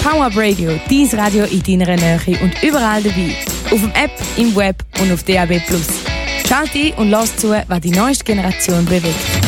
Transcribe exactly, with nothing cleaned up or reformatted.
Power Radio, dein Radio in deiner Nähe und überall dabei. Auf dem App, im Web und auf D A B plus. Schalt ein und lass zu, was die neueste Generation bewegt.